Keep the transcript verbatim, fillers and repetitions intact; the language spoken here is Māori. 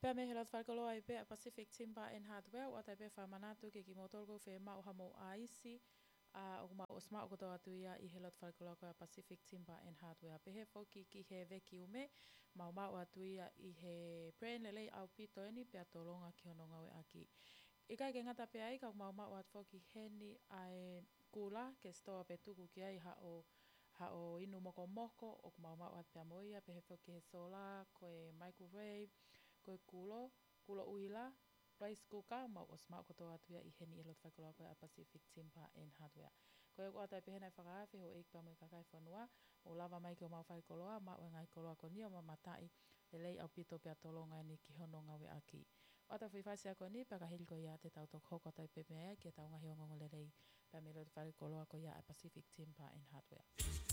Pea me helat whaikolo ai pea Pacific Timber and Hardware o atai pea whamanatu ke ki motorgo whe mau hamo a isi a o mau o smart koto atu ia i helat whaikolo koe Pacific Timber and Hardware. Pehe foki ki he veki ume mau mau atu ia i he brand lelei au pito eni pea tolonga ki hononga we aki. I kai ke ngata pea i kau mau mau atu foki heni ai kula ke stoa pe tuku ki ai ha o ha o inu moko moko o mau mau atu pea moia pehe foki he solar koe microwave koe kulo, kulo uila, rice cooker, mau o smart koto atu ia i heni i lot whaikoloa koe a Pacific Timber and Hardware. Koe o atai pehenai whakaafi ho eik pā mui kakai whanua, o lava mai ki o mau whaikoloa, mau e ngai koloa ko ni o matai, le lei au pito pia tolonga ni ki hononga we aki. O atai whiwhaisi a ko ni, paka hili ko ia te tau tok hoko atai pepe ai, ki a tau ngahi o ngongo le lei, pā me lot whaikoloa ko ia a Pacific Timber and Hardware.